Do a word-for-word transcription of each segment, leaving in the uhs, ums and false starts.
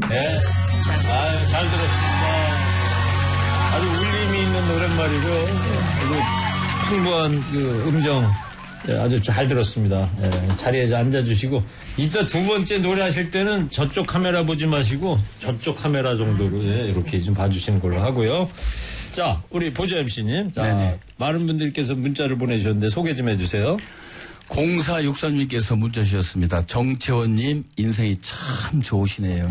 네. 아유, 잘 들었습니다. 아주 울림이 있는 노랫말이고요. 그리고 풍부한 그 음정. 네, 아주 잘 들었습니다. 네, 자리에 앉아주시고 이따 두 번째 노래하실 때는 저쪽 카메라 보지 마시고 저쪽 카메라 정도로 네, 이렇게 좀 봐주시는 걸로 하고요. 자, 우리 보조 엠씨님. 자, 네네. 많은 분들께서 문자를 보내주셨는데 소개 좀 해주세요. 공사육삼님께서 문자 주셨습니다. 정채원님 인생이 참 좋으시네요.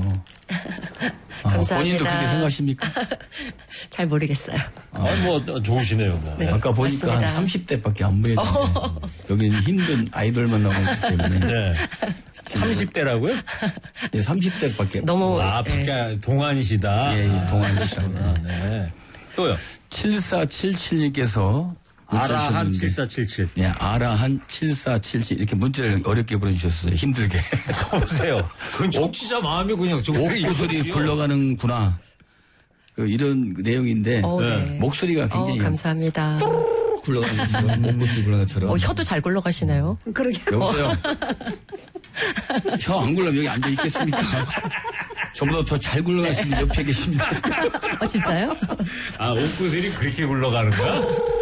아, 감사합니다. 본인도 그렇게 생각하십니까? 잘 모르겠어요. 아, 뭐 좋으시네요. 뭐. 네, 아까 보니까 맞습니다. 한 삼십 대밖에 안 보이는데 여기는 힘든 아이돌만 나오기 때문에. 네. 삼십 대라고요? 네, 삼십 대밖에. 너무 아, 네. 밖에 동안이시다. 예, 예, 동안이시다. 아, 네. 또요. 칠사칠칠님께서 아라한 칠사칠칠. 네, 아라한 칠사칠칠 이렇게 문자를 어렵게 보내주셨어요. 힘들게. 보세요. 그건 청취자 마음이 그냥 좀 옥구슬이 굴러가는구나. 그 이런 내용인데 어, 네. 목소리가 굉장히 어, 감사합니다. 굴러가는 것처럼 목구슬이 굴러가는 것처럼. 어, 혀도 잘 굴러가시네요. 그러게요. 여보세요. 혀 안 굴러면 여기 앉아 있겠습니까? 저보다 더 잘 굴러가시는 분 옆에 계십니다. 아, 진짜요? 아, 옥구슬이 그렇게 굴러가는 거야?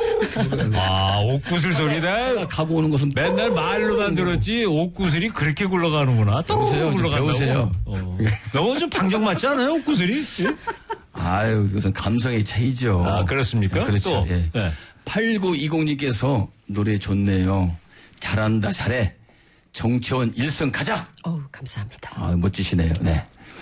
아, 옥구슬 소리다. 가고 오는 것은 맨날 말로만 들었지 옥구슬이 그렇게 굴러가는구나. 또 배우세요. 굴러간다고. 배우세요. 어. 너무 좀 방정 맞지 않아요, 옥구슬이? 예? 아유, 이것은 감성의 차이죠. 아, 그렇습니까? 아, 그렇죠. 또, 예. 네. 팔구이공님께서 노래 좋네요. 잘한다, 잘해. 정채원 일성 가자. 어우, 감사합니다. 아, 멋지시네요. 네.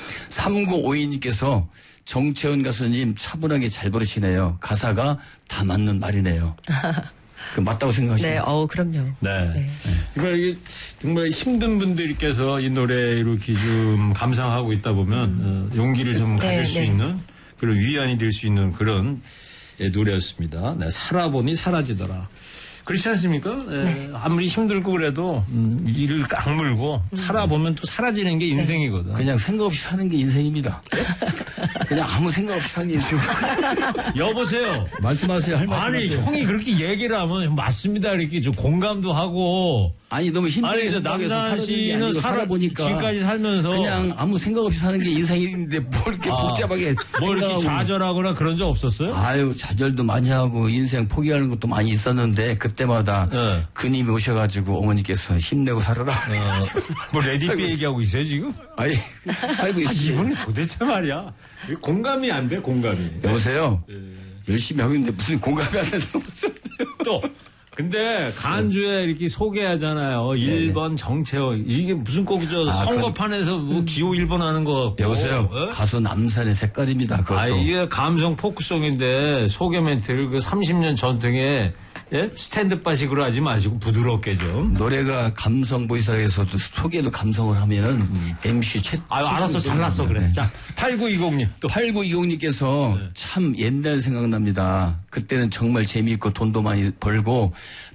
삼구오이님께서 정채원 가수님 차분하게 잘 부르시네요. 가사가 다 맞는 말이네요. 그 맞다고 생각하시나요? 네, 어우, 그럼요. 네. 네. 정말 이게 정말 힘든 분들께서 이 노래 이렇게 좀 감상하고 있다 보면 어, 용기를 좀 네, 가질 수 네. 있는 그런 위안이 될 수 있는 그런 예, 노래였습니다. 네, 살아보니 사라지더라. 그렇지 않습니까? 예, 네. 아무리 힘들고 그래도 음, 이를 깡물고 음. 살아보면 또 사라지는 게 인생이거든. 그냥 생각 없이 사는 게 인생입니다. 그냥 아무 생각 없이 사는 게 인생입니다. 여보세요. 말씀하세요. 할 말씀 아니 하세요. 형이 그렇게 얘기를 하면 맞습니다. 이렇게 좀 공감도 하고. 아니 너무 힘들게 아니 저 생각해서 남산 살아보는 게 씨는 아니고 살아 살아보니까 지금까지 살면서 그냥 아무 생각 없이 사는 게 인생인데 뭘 이렇게 아, 복잡하게 뭐 이렇게 생각하고. 좌절하거나 그런 적 없었어요? 아유 좌절도 많이 하고 인생 포기하는 것도 많이 있었는데 그때마다 네. 그님이 오셔가지고 어머니께서 힘내고 살아라. 어, 뭐 레디피 얘기하고 있어요 지금? 아니 살고 아, 있어요. 이분이 도대체 말이야 공감이 안 돼 공감이. 여보세요. 네. 열심히 하고 있는데 무슨 공감이 안 된다고 무슨 또 근데 간주에 이렇게 소개하잖아요. 일 번 정채원 이게 무슨 꼭 저 아, 선거판에서 뭐 기호 일 번 하는 거 같고. 여보세요. 예? 가수 남산의 색깔입니다. 그것도. 아 이게 감성 포크송인데 소개 멘트를 그 삼십 년 전통의 예? 스탠드바식으로 하지 마시고 부드럽게 좀. 노래가 감성 보이스라에서도 소개도 감성을 하면은 음. 엠씨 최. 아유 알았어 잘났어 그래. 네. 자 팔구이공님 또. 팔구이공님께서 네. 참 옛날 생각납니다. 그때는 정말 재미있고 돈도 많이 벌고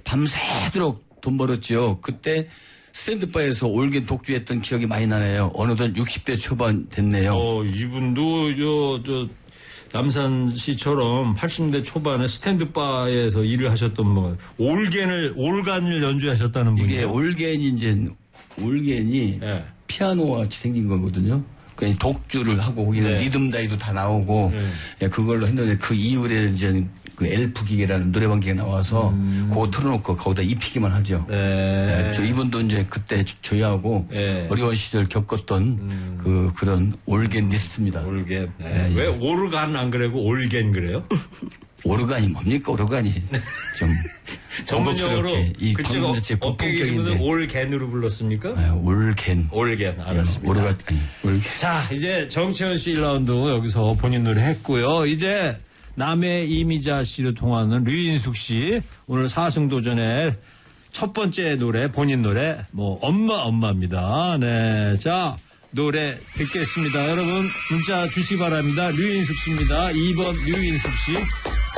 밤새도록 돈 벌었죠. 그때 스탠드바에서 올겐 독주했던 기억이 많이 나네요. 어느덧 육십 대 초반 됐네요. 어 이분도 저 저 남산 씨처럼 팔십 년대 초반에 스탠드바에서 일을 하셨던 뭐 올겐을 올간을 연주하셨다는 분이에요. 이게 올겐이 이제 올겐이 네. 피아노와 같이 생긴 거거든요. 그냥 독주를 하고 거기는 네. 리듬 다이도 다 나오고 네. 예, 그걸로 했는데 그 이후에 이제 그 엘프 기계라는 노래방 기계 나와서 음. 그거 틀어놓고 거기다 입히기만 하죠. 네. 예, 저 이분도 이제 그때 저- 저희하고 네. 어려운 시절 겪었던 음. 그 그런 올겐리스트입니다. 올겐. 네. 네, 왜 오르간 안 그래고 올겐 그래요? 오르간이 뭡니까 오르간이 좀 전문용어로 번겁스럽게 이 그쪽 방금 자체 업계 계신 분은 고품격인데 올겐으로 불렀습니까? 예, 올겐 올겐 알았습니다. 오르간 아니 올겐 자, 이제 정채원 씨 일 라운드 여기서 본인 노래 했고요. 이제 남해 이미자 씨를 통하는 류인숙 씨 오늘 사승도전의 첫 번째 노래 본인 노래 뭐 엄마 엄마입니다. 네, 자 노래 듣겠습니다. 여러분 문자 주시 바랍니다. 류인숙 씨입니다. 이 번 류인숙 씨.